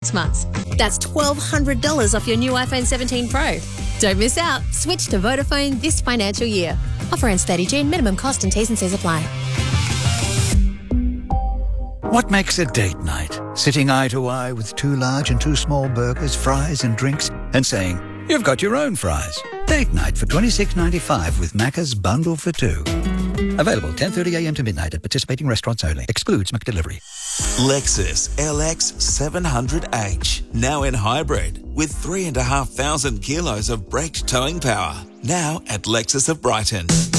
6 months. That's $1,200 off your new iPhone 17 Pro. Don't miss out. Switch to Vodafone this financial year. Offer ends 30 June. Minimum cost and T's and C's apply. What makes a date night? Sitting eye to eye with 2 large and 2 small burgers, fries and drinks, and saying, you've got your own fries. Date night for $26.95 with Macca's Bundle for 2. Available 10:30am to midnight at participating restaurants only. Excludes McDelivery. Lexus LX 700H. Now in hybrid with 3,500 kilos of braked towing power. Now at Lexus of Brighton.